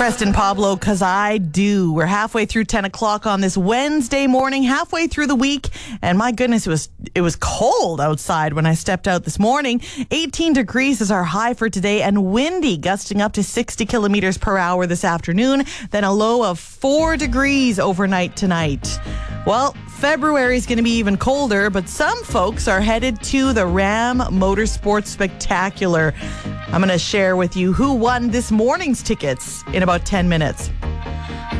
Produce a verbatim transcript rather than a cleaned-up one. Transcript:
Preston Pablo, cause I do. We're halfway through ten o'clock on this Wednesday morning, halfway through the week, and my goodness, it was it was cold outside when I stepped out this morning. eighteen degrees is our high for today, and windy, gusting up to sixty kilometers per hour this afternoon. Then a low of four degrees overnight tonight. Well, February is going to be even colder, but some folks are headed to the Ram Motorsports Spectacular. I'm going to share with you who won this morning's tickets in about ten minutes.